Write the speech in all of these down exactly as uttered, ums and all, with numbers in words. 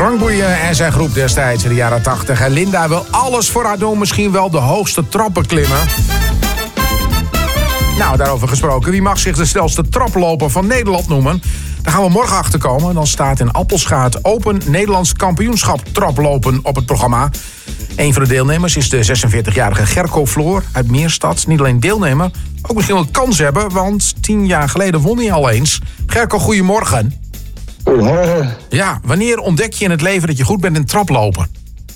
Frank Boeien en zijn groep destijds in de jaren tachtig. En Linda wil alles voor haar doen, misschien wel de hoogste trappen klimmen. Nou, daarover gesproken. Wie mag zich de snelste traploper van Nederland noemen? Daar gaan we morgen achter komen. Dan staat in Appelscha het Open Nederlands Kampioenschap Traplopen op het programma. Een van de deelnemers is de zesenveertigjarige Gerco Floor uit Meerstad. Niet alleen deelnemer, ook misschien wel kans hebben, want tien jaar geleden won hij al eens. Gerco, goedemorgen. Goedemorgen. Ja, wanneer ontdek je in het leven dat je goed bent in traplopen?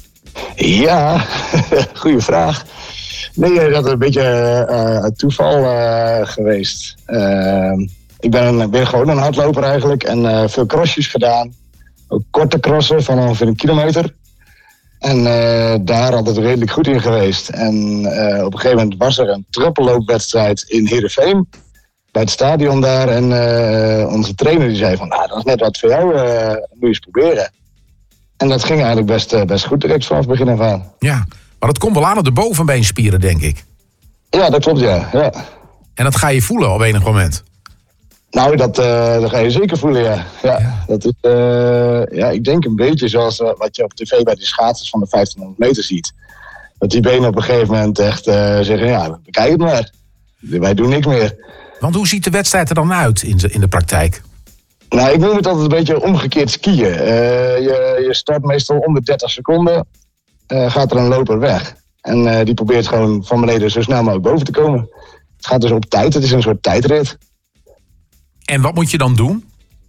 Ja, goede vraag. Nee, dat is een beetje uh, toeval uh, geweest. Uh, ik ben, ben gewoon een hardloper eigenlijk en uh, veel crossjes gedaan. Ook korte crossen van ongeveer een kilometer. En uh, daar altijd redelijk goed in geweest. En uh, op een gegeven moment was er een trappenloopwedstrijd in Heerenveen. Bij het stadion daar. En uh, onze trainer die zei van, nou, dat is net wat voor jou, uh, moet je eens proberen. En dat ging eigenlijk best, uh, best goed direct vanaf het begin af aan. Ja, maar dat komt wel aan op de bovenbeenspieren, denk ik. Ja, dat klopt, ja. ja. En dat ga je voelen op enig moment? Nou, dat, uh, dat ga je zeker voelen, ja. ja, ja. Dat is, uh, ja, ik denk een beetje zoals uh, wat je op tv bij die schaatsers van de vijftienhonderd meter ziet. Dat die benen op een gegeven moment echt uh, zeggen, ja, bekijk het maar. Wij doen niks meer. Want hoe ziet de wedstrijd er dan uit in de, in de praktijk? Nou, ik noem het altijd een beetje omgekeerd skiën. Uh, je, je start meestal om de dertig seconden, uh, gaat er een loper weg. En uh, die probeert gewoon van beneden zo snel mogelijk boven te komen. Het gaat dus op tijd, het is een soort tijdrit. En wat moet je dan doen?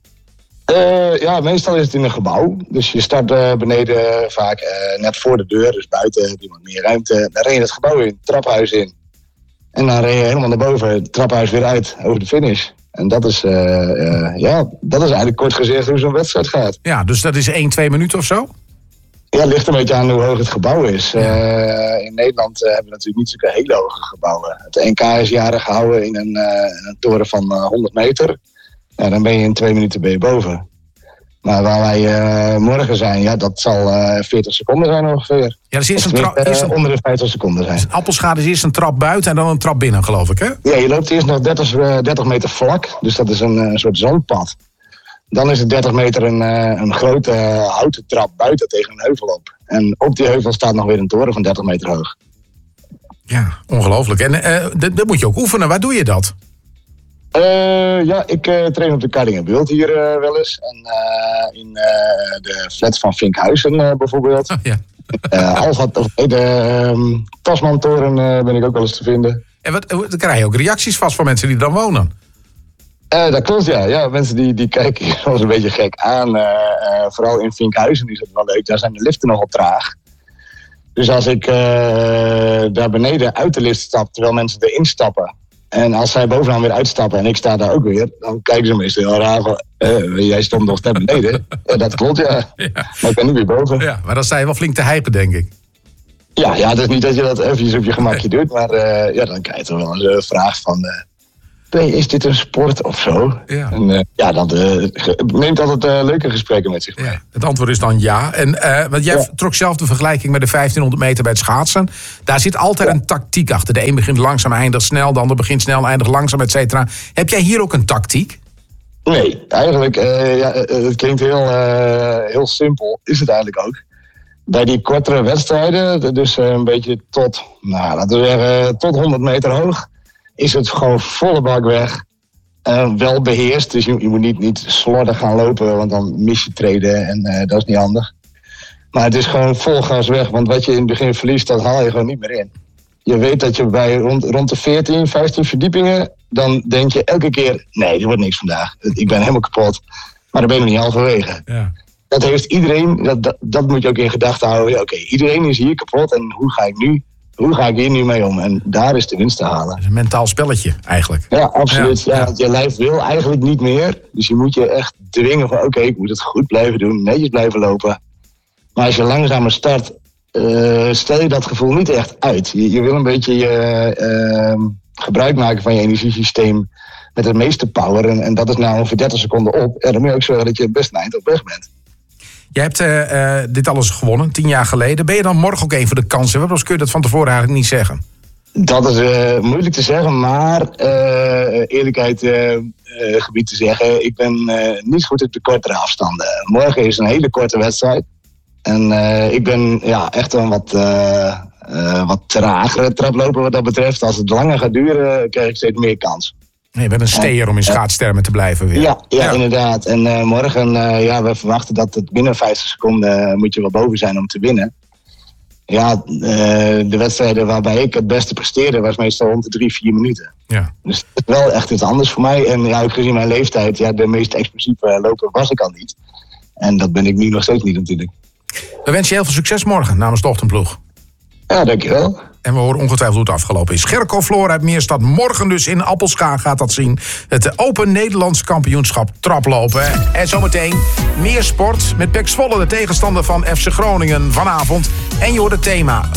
Uh, ja, meestal is het in een gebouw. Dus je start uh, beneden vaak uh, net voor de deur, dus buiten heb je wat meer ruimte. Dan ren je het gebouw in, het traphuis in. En dan ren je helemaal naar boven, het traphuis weer uit, over de finish. En dat is, uh, uh, ja, dat is eigenlijk kort gezegd hoe zo'n wedstrijd gaat. Ja, dus dat is één, twee minuten of zo? Ja, het ligt een beetje aan hoe hoog het gebouw is. Uh, in Nederland uh, hebben we natuurlijk niet zulke hele hoge gebouwen. Het N K is jaren gehouden in een, uh, een toren van uh, honderd meter. Ja, dan ben je in twee minuten ben je boven. Maar waar wij uh, morgen zijn, ja, dat zal uh, veertig seconden zijn ongeveer. Ja, dus eerst een trap, uh, eerst een, onder de vijftig seconden zijn. Dus Appelscha is eerst een trap buiten en dan een trap binnen, geloof ik, hè? Ja, je loopt eerst nog dertig, uh, dertig meter vlak. Dus dat is een, een soort zandpad. Dan is het dertig meter een, uh, een grote uh, houten trap buiten tegen een heuvel op. En op die heuvel staat nog weer een toren van dertig meter hoog. Ja, ongelooflijk. En uh, dat, dat moet je ook oefenen. Waar doe je dat? Uh, ja, ik uh, train op de Kardingenbult hier uh, wel eens. En uh, in uh, de flat van Vinkhuizen uh, bijvoorbeeld. Oh, ja. uh, Alfa, de um, Tasmantoren uh, ben ik ook wel eens te vinden. En wat, dan krijg je ook reacties vast van mensen die er dan wonen. Uh, dat klopt, ja. ja mensen die, die kijken ons een beetje gek aan. Uh, uh, vooral in Vinkhuizen is het wel leuk. Daar zijn de liften nogal traag. Dus als ik uh, daar beneden uit de lift stap, terwijl mensen erin stappen. En als zij bovenaan weer uitstappen en ik sta daar ook weer, dan kijken ze meestal heel raar van, uh, jij stond nog net beneden. Ja, dat klopt, ja. ja. Maar ik ben nu weer boven. Ja, maar dan sta je wel flink te hypen, denk ik. Ja, ja, het is niet dat je dat eventjes op je gemakje doet, maar uh, ja, dan krijg je toch wel eens een vraag van, uh, hey, is dit een sport of zo? Ja, en, uh, ja dat uh, neemt altijd uh, leuke gesprekken met zich mee. Ja, het antwoord is dan ja. En, uh, want jij ja. trok zelf de vergelijking met de vijftienhonderd meter bij het schaatsen. Daar zit altijd ja. een tactiek achter. De een begint langzaam, eindigt snel. De ander begint snel, eindigt langzaam, et cetera. Heb jij hier ook een tactiek? Nee, eigenlijk, uh, ja, het klinkt heel, uh, heel simpel. Is het eigenlijk ook. Bij die kortere wedstrijden, dus uh, een beetje tot, nou, laten we zeggen, tot honderd meter hoog, is het gewoon volle bak weg. Uh, wel beheerst, dus je, je moet niet, niet slordig gaan lopen, want dan mis je treden en uh, dat is niet handig. Maar het is gewoon vol gas weg, want wat je in het begin verliest, dat haal je gewoon niet meer in. Je weet dat je bij rond, rond de veertien, vijftien verdiepingen, dan denk je elke keer, nee, dit wordt niks vandaag. Ik ben helemaal kapot, maar dan ben je nog niet halverwege. Ja. Dat heeft iedereen, dat, dat, dat moet je ook in gedachten houden. Ja, Oké, okay, iedereen is hier kapot en hoe ga ik nu? Hoe ga ik hier nu mee om? En daar is de winst te halen. Dat is een mentaal spelletje, eigenlijk. Ja, absoluut. Ja, ja. Je lijf wil eigenlijk niet meer. Dus je moet je echt dwingen van... oké, okay, ik moet het goed blijven doen, netjes blijven lopen. Maar als je langzamer start... Uh, stel je dat gevoel niet echt uit. Je, je wil een beetje je, uh, gebruik maken van je energiesysteem... met de meeste power. En, en dat is nou ongeveer dertig seconden op. En dan moet je ook zorgen dat je best een eind op weg bent. Jij hebt uh, uh, dit alles gewonnen, tien jaar geleden. Ben je dan morgen ook een van de kansen? Waarom kun je dat van tevoren eigenlijk niet zeggen? Dat is uh, moeilijk te zeggen, maar uh, eerlijkheid uh, uh, gebied te zeggen. Ik ben uh, niet goed op de kortere afstanden. Morgen is een hele korte wedstrijd. En uh, ik ben ja, echt een wat, uh, uh, wat tragere traploper wat dat betreft. Als het langer gaat duren, krijg ik steeds meer kans. Nee, je bent een steer om in schaatstermen te blijven weer. Ja, ja, ja. inderdaad. En uh, morgen, uh, ja, we verwachten dat het binnen vijftig seconden uh, moet je wel boven zijn om te winnen. Ja, uh, de wedstrijden waarbij ik het beste presteerde was meestal rond de drie, vier minuten. Ja. Dus het is wel echt iets anders voor mij. En ja, ook gezien mijn leeftijd, ja, de meest explosieve loper was ik al niet. En dat ben ik nu nog steeds niet natuurlijk. We wensen je heel veel succes morgen namens de ochtendploeg. Ja, dankjewel. En we horen ongetwijfeld hoe het afgelopen is. Gerco Floor uit Meerstad. Morgen dus in Appelscha gaat dat zien. Het Open Nederlands Kampioenschap traplopen. En zometeen meer sport met Pek Zwolle, de tegenstander van F C Groningen vanavond. En je hoort het thema